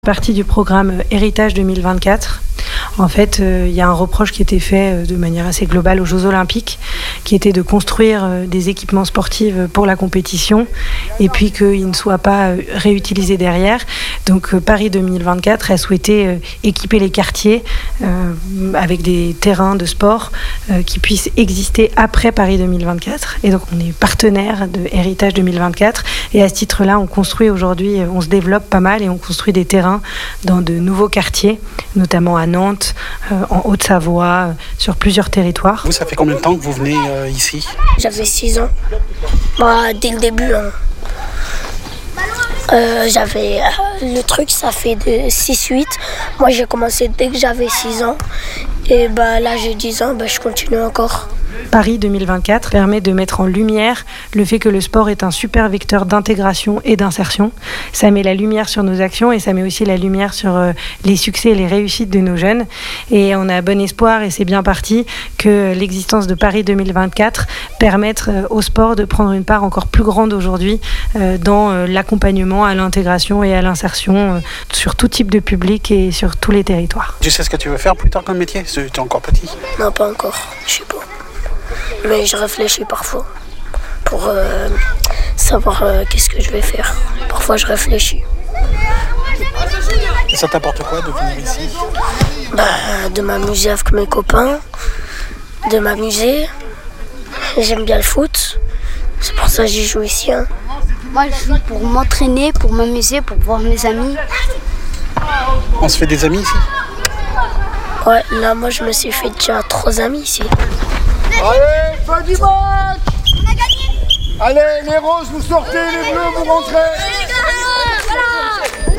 Partie du programme Héritage 2024. En fait, il y a un reproche qui était fait de manière assez globale aux Jeux Olympiques, qui était de construire des équipements sportifs pour la compétition et puis qu'ils ne soient pas réutilisés derrière. Donc Paris 2024 a souhaité équiper les quartiers avec des terrains de sport qui puissent exister après Paris 2024. Et donc on est partenaire de Héritage 2024 et à ce titre-là, on construit aujourd'hui, on se développe pas mal et on construit des terrains dans de nouveaux quartiers, notamment à Nantes, en Haute-Savoie, sur plusieurs territoires. Vous, ça fait combien de temps que vous venez ici ? J'avais 6 ans. Dès le début, le truc, ça fait de 6-8. Moi, j'ai commencé dès que j'avais 6 ans. Et là, j'ai 10 ans, je continue encore. Paris 2024 permet de mettre en lumière le fait que le sport est un super vecteur d'intégration et d'insertion. Ça met la lumière sur nos actions et ça met aussi la lumière sur les succès et les réussites de nos jeunes. Et on a bon espoir, et c'est bien parti, que l'existence de Paris 2024 permette au sport de prendre une part encore plus grande aujourd'hui dans l'accompagnement à l'intégration et à l'insertion sur tout type de public et sur tous les territoires. Tu sais ce que tu veux faire plus tard comme métier ? Tu es encore petit ? Non, pas encore. Je sais pas. Mais je réfléchis parfois pour savoir qu'est-ce que je vais faire. Parfois, je réfléchis. Et ça t'apporte quoi de venir ici ? De m'amuser avec mes copains, de m'amuser. J'aime bien le foot. C'est pour ça que j'y joue ici. Moi, je joue pour m'entraîner, pour m'amuser, pour voir mes amis. On se fait des amis ici ? Ouais, là, moi, je me suis fait déjà 3 amis ici. Allez, fin du match! On a gagné! Allez, les roses, vous sortez, les bleus, vous rentrez!